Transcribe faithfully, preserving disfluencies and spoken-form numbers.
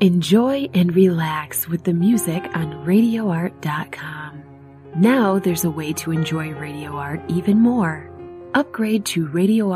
Enjoy and relax with the music on radio art dot com. Now there's a way to enjoy Radio Art even more. Upgrade to Radio